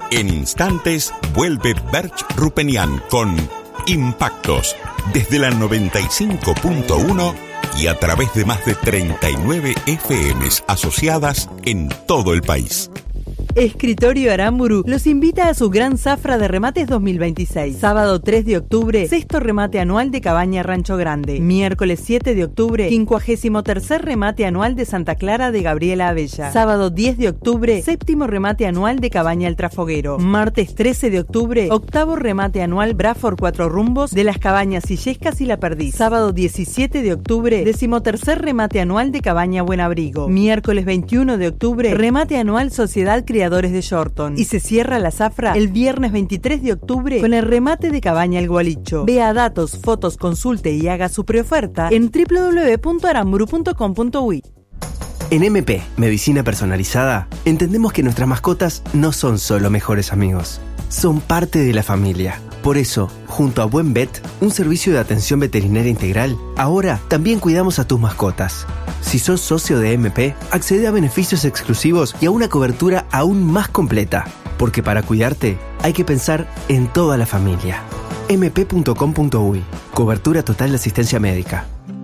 En instantes vuelve Berch Rupenian con Impactos desde la 95.1 y a través de más de 39 FMs asociadas en todo el país. Escritorio Aramburu los invita a su gran zafra de remates 2026. Sábado 3 de octubre, sexto remate anual de Cabaña Rancho Grande. Miércoles 7 de octubre, 53º remate anual de Santa Clara de Gabriela Abella. Sábado 10 de octubre, séptimo remate anual de Cabaña El Trafoguero. Martes 13 de octubre, octavo remate anual Braford Cuatro Rumbos de las Cabañas Illescas y La Perdiz. Sábado 17 de octubre, 13º remate anual de Cabaña Buen Abrigo. Miércoles 21 de octubre, remate anual Sociedad Criadores de Shorton. Y se cierra la zafra el viernes 23 de octubre con el remate de Cabaña El Gualicho. Vea datos, fotos, consulte y haga su preoferta en www.aramburu.com.uy. En MP, Medicina Personalizada, entendemos que nuestras mascotas no son solo mejores amigos, son parte de la familia. Por eso, junto a Buen Vet, un servicio de atención veterinaria integral, ahora también cuidamos a tus mascotas. Si sos socio de MP, accede a beneficios exclusivos y a una cobertura aún más completa. Porque para cuidarte, hay que pensar en toda la familia. mp.com.uy. Cobertura total de asistencia médica.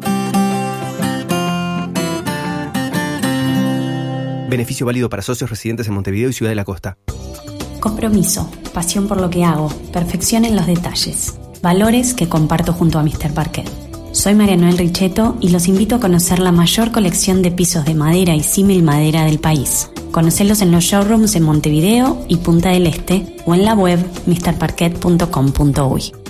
Beneficio válido para socios residentes en Montevideo y Ciudad de la Costa. Compromiso, pasión por lo que hago, perfección en los detalles. Valores que comparto junto a Mr. Parquet. Soy María Noel Richetto y los invito a conocer la mayor colección de pisos de madera y símil madera del país. Conocerlos en los showrooms en Montevideo y Punta del Este o en la web mrparquet.com.uy.